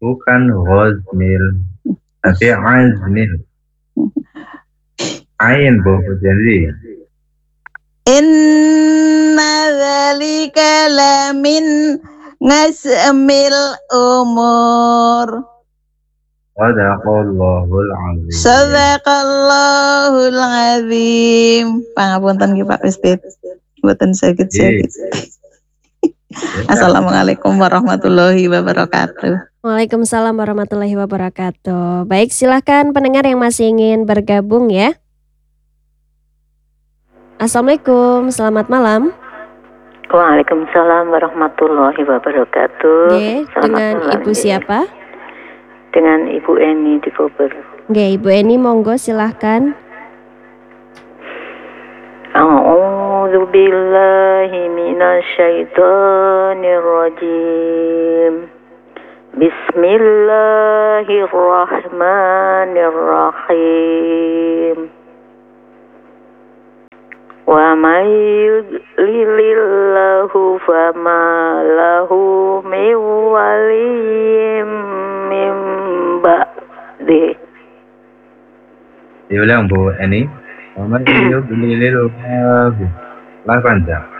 bukan ghazmil, tapi azmil. Ain Bu jadi. Inna dzalika lamin ngasmil umur. Sadaqallahul azim. Sadaqallahul azim. Pangapunten nggih Pak Ustaz. Mboten saged-saged. Assalamualaikum warahmatullahi wabarakatuh. Waalaikumsalam warahmatullahi wabarakatuh. Baik, silahkan pendengar yang masih ingin bergabung ya. Assalamualaikum, selamat malam. Waalaikumsalam warahmatullahi wabarakatuh. Oke, dengan malam, Ibu siapa? Dengan Ibu Eni di Bogor. Oke, Ibu Eni monggo silahkan. A'udzu billahi minasyaitonir rajim. Bismillahirrahmanirrahim. Wa may yudlilillahu fama lahu min waliyyin min ba'di. Diulang Bu Eni. Wa may yudlilillahu. Lah panjang.